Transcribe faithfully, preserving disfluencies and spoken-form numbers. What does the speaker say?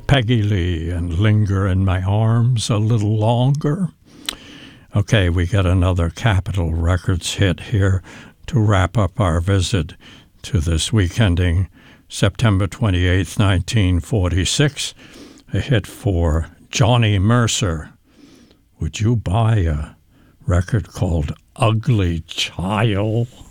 Peggy Lee and Linger in My Arms a Little Longer. Okay, we got another Capitol Records hit here to wrap up our visit to this week ending September twenty-eighth, nineteen forty-six. A hit for Johnny Mercer. Would you buy a record called Ugly Child?